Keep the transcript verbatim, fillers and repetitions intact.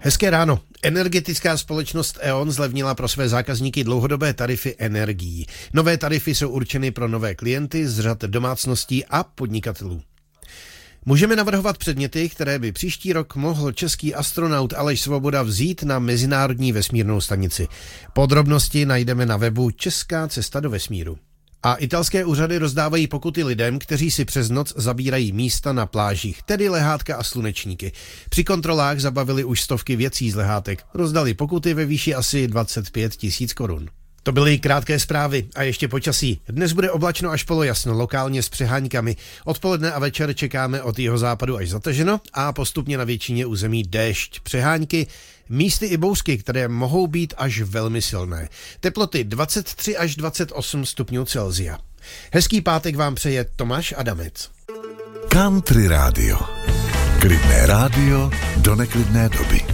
Hezké ráno. Energetická společnost E O N zlevnila pro své zákazníky dlouhodobé tarify energií. Nové tarify jsou určeny pro nové klienty z řad domácností a podnikatelů. Můžeme navrhovat předměty, které by příští rok mohl český astronaut Aleš Svoboda vzít na Mezinárodní vesmírnou stanici. Podrobnosti najdeme na webu Česká cesta do vesmíru. A italské úřady rozdávají pokuty lidem, kteří si přes noc zabírají místa na plážích, tedy lehátka a slunečníky. Při kontrolách zabavili už stovky věcí z lehátek. Rozdali pokuty ve výši asi dvacet pět tisíc korun. To byly krátké zprávy a ještě počasí. Dnes bude oblačno až polojasno, lokálně s přeháňkami. Odpoledne a večer čekáme od jihozápadu až zataženo a postupně na většině území déšť, přeháňky, místy i bouřky, které mohou být až velmi silné. Teploty dvacet tři až dvacet osm stupňů Celsia. Hezký pátek vám přeje Tomáš Adamec. Country Radio. Klidné rádio do neklidné doby.